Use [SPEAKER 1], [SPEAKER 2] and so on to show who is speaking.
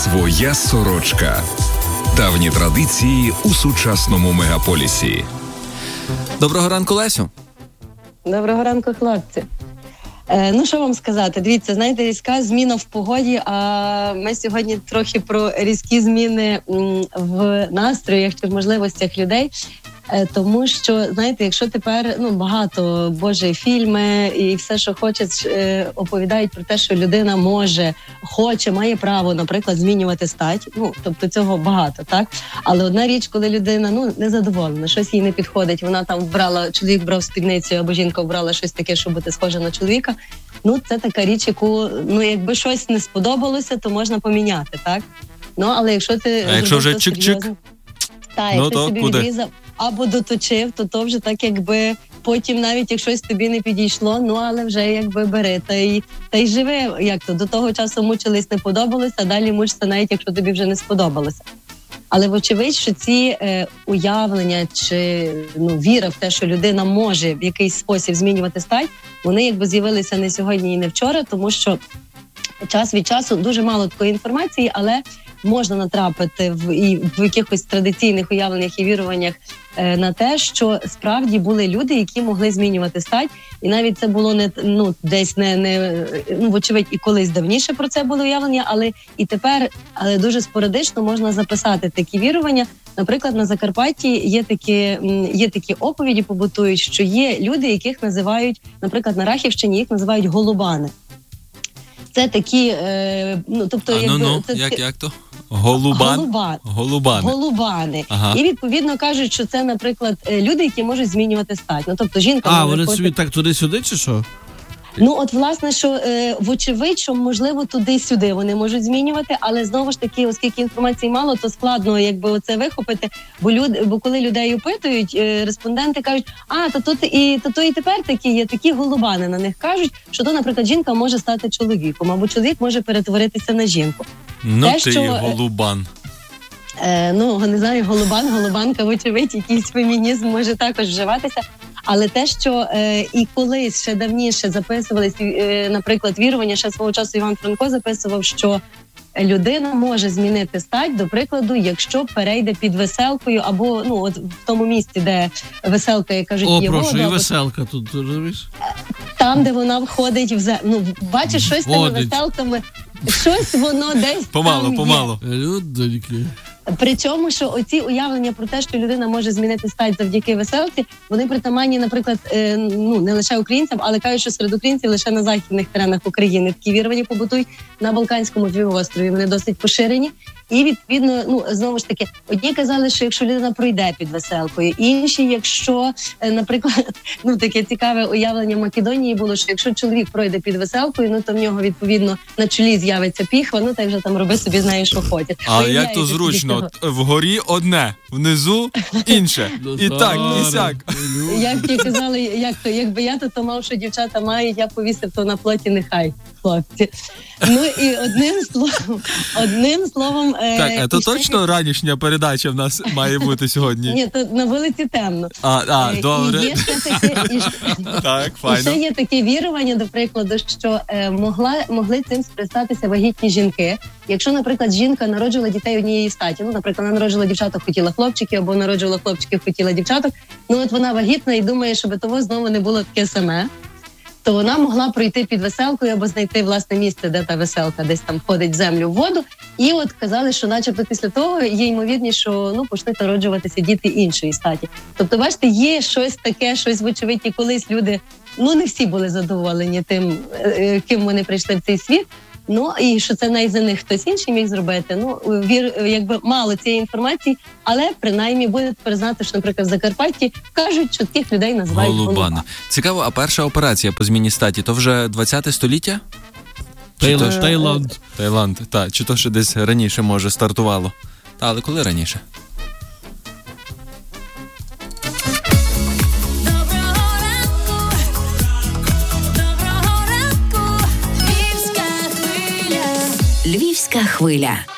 [SPEAKER 1] Своя сорочка. Давні традиції у сучасному мегаполісі.
[SPEAKER 2] Доброго ранку, Лесю.
[SPEAKER 3] Доброго ранку, хлопці. Ну, що вам сказати? Дивіться, знаєте, різка зміна в погоді, а ми сьогодні трохи про різкі зміни в настроях чи в можливостях людей. Тому що, знаєте, якщо тепер багато, фільми і все, що хочуть, оповідають про те, що людина хоче, має право, наприклад, змінювати стать. Тобто цього багато, так? Але одна річ, коли людина, незадоволена, щось їй не підходить, вона там чоловік брав спідницю, або жінка вбрала щось таке, щоб бути схожа на чоловіка. Це така річ, яку, якби щось не сподобалося, то можна поміняти, так? Але якщо ти...
[SPEAKER 2] А якщо вже чик-чик?
[SPEAKER 3] Так, як ти собі відрізав або доточив, то вже так якби потім навіть як щось тобі не підійшло, але вже якби бери та й живи, до того часу мучились, не подобалося, а далі мучишся навіть якщо тобі вже не сподобалося. Але вочевидь, що ці уявлення чи віра в те, що людина може в якийсь спосіб змінювати стать, вони якби з'явилися не сьогодні і не вчора, тому що час від часу дуже мало такої інформації, але можна натрапити в якихось традиційних уявленнях і віруваннях на те, що справді були люди, які могли змінювати стать, і навіть це було вочевидь, і колись давніше про це було уявлення, але і тепер, дуже спорадично можна записати такі вірування. Наприклад, на Закарпатті є такі оповіді, побутують, що є люди, яких називають, наприклад, на Рахівщині їх називають голубани. Це такі,
[SPEAKER 2] як то? Голубани. Ага.
[SPEAKER 3] І відповідно кажуть, що це, наприклад, люди, які можуть змінювати стать. Тобто жінка
[SPEAKER 4] вони собі так туди-сюди, чи що?
[SPEAKER 3] Власне, що вочевидь, що можливо туди-сюди вони можуть змінювати, але знову ж таки, оскільки інформації мало, то складно оце вихопити, бо коли людей опитують, респонденти кажуть, то і тепер такі є, такі голубани на них кажуть, що то, наприклад, жінка може стати чоловіком, або чоловік може перетворитися на жінку.
[SPEAKER 2] Голубан.
[SPEAKER 3] Не знаю, голубанка, вочевидь, якийсь фемінізм може також вживатися. Але те, що і колись ще давніше записувались, наприклад, вірування, ще свого часу Іван Франко записував, що людина може змінити стать, до прикладу, якщо перейде під веселкою, або в тому місці, де веселка, як кажуть, є вода.
[SPEAKER 4] І веселка тут, розумієш?
[SPEAKER 3] Там, де вона входить в землю. Бачиш, щось тими веселками, щось воно десь
[SPEAKER 2] Помалу.
[SPEAKER 4] Людоньки.
[SPEAKER 3] Причому, що оці уявлення про те, що людина може змінити стать завдяки веселці, вони притаманні, наприклад, не лише українцям, але кажуть, що серед українців лише на західних теренах України такі вірування побутують, на Балканському півострові вони досить поширені. І, відповідно, знову ж таки, одні казали, що якщо людина пройде під веселкою, інші, якщо, наприклад, таке цікаве уявлення Македонії було, що якщо чоловік пройде під веселкою, то в нього, відповідно, на чолі з'явиться піхва, та вже там роби собі з нею, що хочеш.
[SPEAKER 2] А як то зручно? Вгорі одне, внизу інше. І так, і сяк.
[SPEAKER 3] Як ті казали, якби я то мав, що дівчата мають, я повісив то на плоті, нехай, хлопці. І одним словом...
[SPEAKER 2] Так, це точно ранішня передача в нас має бути сьогодні?
[SPEAKER 3] Ні, то на вулиці темно.
[SPEAKER 2] Добре.
[SPEAKER 3] Так, файно. І ще є таке вірування, до прикладу, що могли цим скористатися вагітні жінки. Якщо, наприклад, жінка народжувала дітей однієї статі, наприклад, вона народжувала дівчаток, хотіла хлопчиків, або народжувала хлопчиків, хотіла дівчаток, вона вагітна і думає, щоб того знову не було таке саме, то вона могла пройти під веселкою або знайти власне місце, де та веселка десь там входить в землю, в воду. І казали, що начебто після того є ймовірність, що почнуть народжуватися діти іншої статі. Тобто, бачите, є щось таке, щось вочевидь, і колись люди, не всі були задоволені тим, ким вони прийшли в цей світ. І що це навіть за них хтось інший міг зробити. Якби мало цієї інформації, але принаймні буде тепер знати, що, наприклад, в Закарпатті кажуть, що таких людей називають голубани.
[SPEAKER 2] Цікаво, а перша операція по зміні статі, то вже 20-те століття? Таїланд, так. Чи то ще десь раніше, може, стартувало? Але коли раніше?
[SPEAKER 5] Львівська хвиля.